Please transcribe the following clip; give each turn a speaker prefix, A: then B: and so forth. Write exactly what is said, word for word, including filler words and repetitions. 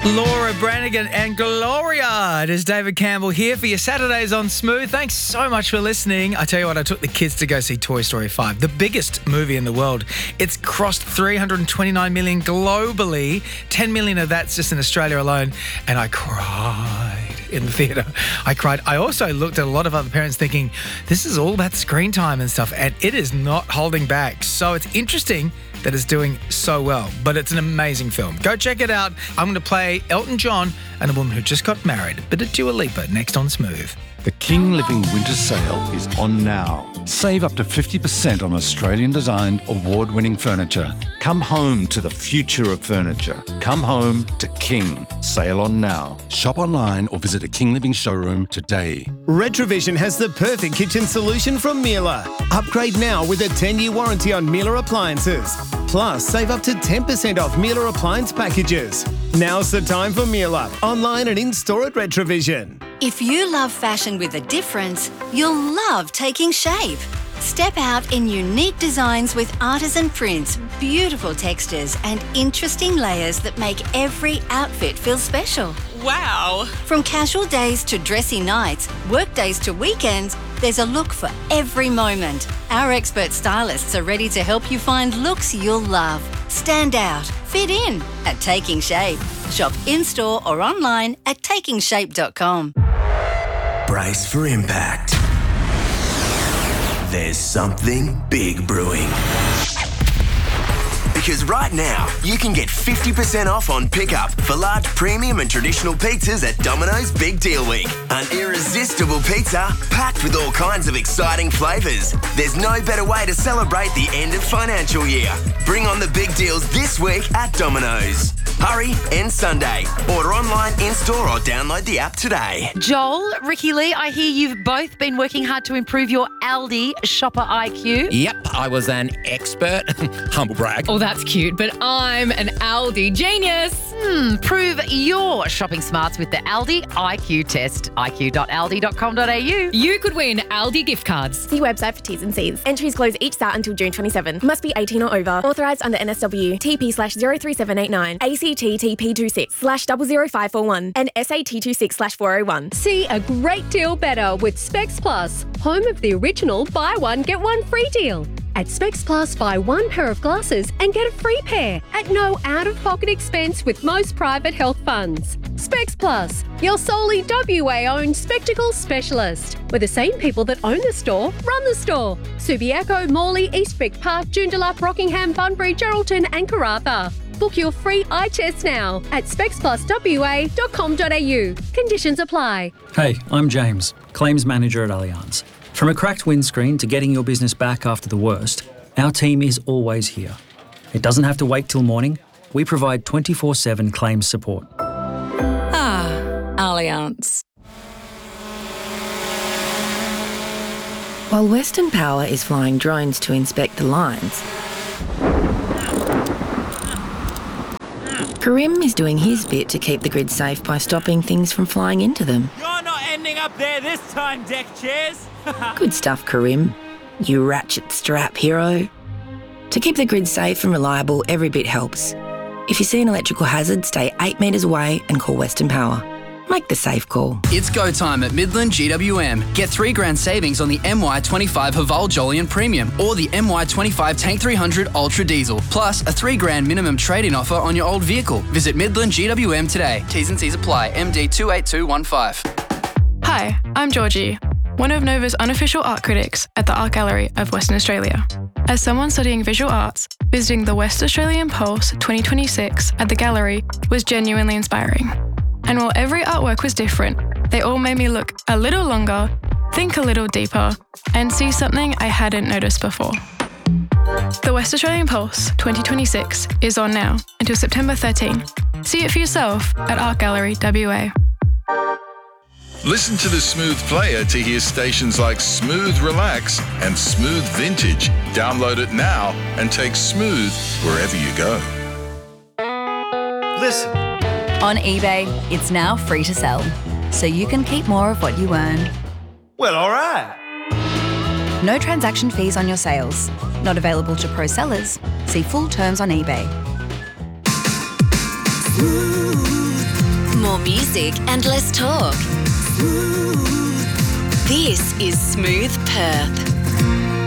A: Laura Branigan and Gloria. It is David Campbell here for your Saturdays on Smooth. Thanks so much for listening. I tell you what, I took the kids to go see Toy Story five, the biggest movie in the world. It's crossed three hundred twenty-nine million globally. ten million of that's just in Australia alone. And I cried in the theatre. I cried. I also looked at a lot of other parents thinking, this is all about screen time and stuff, and it is not holding back. So it's interesting that it's doing so well, but it's an amazing film. Go check it out. I'm going to play Elton John and a woman who just got married. A bit of Dua Lipa next on Smooth.
B: The King Living Winter Sale is on now. Save up to fifty percent on Australian-designed, award-winning furniture. Come home to the future of furniture. Come home to King. Sale on now. Shop online or visit a King Living showroom today.
C: Retrovision has the perfect kitchen solution from Miele. Upgrade now with a ten-year warranty on Miele appliances. Plus, save up to ten percent off Miele appliance packages. Now's the time for Miele. Online and in-store at Retrovision.
D: If you love fashion with a difference, you'll love Taking Shape. Step out in unique designs with artisan prints, beautiful textures and interesting layers that make every outfit feel special.
E: Wow!
D: From casual days to dressy nights, work days to weekends, there's a look for every moment. Our expert stylists are ready to help you find looks you'll love. Stand out, fit in at Taking Shape. Shop in-store or online at taking shape dot com.
F: Brace for impact. There's something big brewing. Because right now, you can get fifty percent off on pickup for large premium and traditional pizzas at Domino's Big Deal Week. An irresistible pizza packed with all kinds of exciting flavours. There's no better way to celebrate the end of financial year. Bring on the big deals this week at Domino's. Hurry, end Sunday. Order online, in-store or download the app today.
E: Joel, Ricky Lee, I hear you've both been working hard to improve your Aldi shopper I Q.
G: Yep, I was an expert. Humble brag.
H: Oh, that's cute, but I'm an Aldi genius.
E: Hmm, prove your shopping smarts with the Aldi I Q test. I Q dot aldi dot com dot a u.
H: You could win Aldi gift cards.
I: See website for T's and C's. Entries close each start until June twenty-seventh. Must be eighteen or over. Authorised under N S W. T P slash zero three seven eight nine. A C T T P two six slash zero zero five four one. And S A T two six slash four oh one.
J: See a great deal better with Specs Plus, home of the original buy one, get one free deal. At Specs Plus, buy one pair of glasses and get a free pair at no out-of-pocket expense with most private health funds. Specs Plus, your solely W A-owned spectacles specialist, where the same people that own the store run the store. Subiaco, Morley, Eastwick Park, Joondalup, Rockingham, Bunbury, Geraldton and Karratha. Book your free eye test now at specs plus w a dot com dot a u. Conditions apply.
K: Hey, I'm James, Claims Manager at Allianz. From a cracked windscreen to getting your business back after the worst, our team is always here. It doesn't have to wait till morning. We provide twenty-four seven claims support.
L: Ah, Allianz.
M: While Western Power is flying drones to inspect the lines, Karim is doing his bit to keep the grid safe by stopping things from flying into them.
N: You're not ending up there this time, deck chairs.
M: Good stuff, Karim. You ratchet strap hero. To keep the grid safe and reliable, every bit helps. If you see an electrical hazard, stay eight metres away and call Western Power. Make the safe call.
O: It's go time at Midland G W M. Get three grand savings on the M Y twenty-five Haval Jolyon Premium or the M Y twenty-five Tank three hundred Ultra Diesel, plus a three grand minimum trade-in offer on your old vehicle. Visit Midland G W M today. T's and C's apply. M D two eight two one five.
P: Hi, I'm Georgie, one of Nova's unofficial art critics at the Art Gallery of Western Australia. As someone studying visual arts, visiting the West Australian Pulse twenty twenty-six at the gallery was genuinely inspiring. And while every artwork was different, they all made me look a little longer, think a little deeper, and see something I hadn't noticed before. The West Australian Pulse twenty twenty-six is on now until September thirteenth. See it for yourself at Art Gallery W A.
Q: Listen to the Smooth player to hear stations like Smooth Relax and Smooth Vintage. Download it now and take Smooth wherever you go.
R: Listen. On eBay, it's now free to sell, so you can keep more of what you earn.
N: Well, all right.
R: No transaction fees on your sales. Not available to pro sellers. See full terms on eBay.
S: Smooth. More music and less talk. This is Smooth Perth.